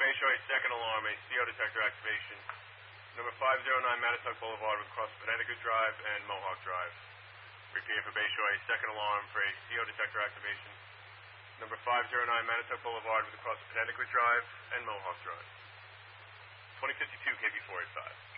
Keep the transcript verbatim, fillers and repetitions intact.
Bayshore, second alarm, a C O detector activation. Number five oh nine Manitowoc Boulevard with across Connecticut Drive and Mohawk Drive. Repeat for Bayshore, second alarm for a C O detector activation. Number five oh nine Manitowoc Boulevard with across Connecticut Drive and Mohawk Drive. twenty fifty-two K B four eighty-five.